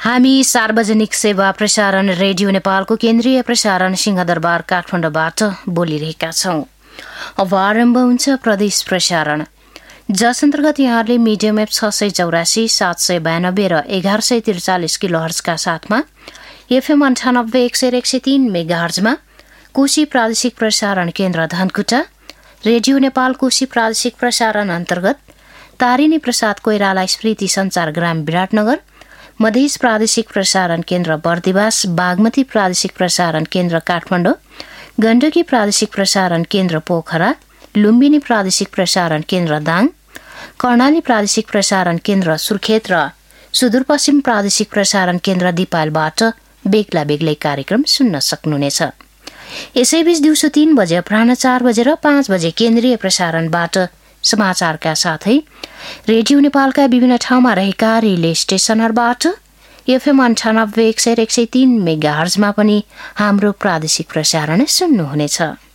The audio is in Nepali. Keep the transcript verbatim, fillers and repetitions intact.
हामी सार्वजनिक सेवा प्रसारण रेडियो नेपालको केन्द्रीय प्रसारण सिंहदरबार काठमाडौँबाट बोलिरहेका छौं। अब आरम्भ हुन्छ प्रदेश प्रसारण, जस अन्तर्गत यहाँले मिडियम एफ छ सय चौरासी सात सय बयानब्बे र एघार सय त्रिचालिस किलो हर्जका साथमा एफएम अन्ठानब्बे एक सय एक सय तीन मेगा हर्जमा कोशी प्रादेशिक प्रसारण केन्द्र धनकुटा, रेडियो नेपाल कोशी प्रादेशिक प्रसारण अन्तर्गत तारिणी प्रसाद कोइराला स्मृति संचार ग्राम विराटनगर, मधेस प्रादेशिक प्रसारण केन्द्र बर्दिवास, बागमती प्रादेशिक प्रसारण केन्द्र काठमाडौँ, गण्डकी प्रादेशिक प्रसारण केन्द्र पोखरा, लुम्बिनी प्रादेशिक प्रसारण केन्द्र दाङ, कर्णाली प्रादेशिक प्रसारण केन्द्र सुर्खेत र सुदूरपश्चिम प्रादेशिक प्रसारण केन्द्र दिपालबाट बेग्ला बेग्लै कार्यक्रम सुन्न सक्नुहुनेछ। यसैबीच दिउँसो तीन बजे, अपराह्न चार बजे र पाँच बजे केन्द्रीय प्रसारणबाट समाचारका साथै रेडियो नेपालका विभिन्न ठाउँमा रहेका रिले स्टेशनहरूबाट एफएम अन्ठानब्बे एक सय एक सय तीन मेगा हर्जमा पनि हाम्रो प्रादेशिक प्रसारण सुन्नुहुनेछ।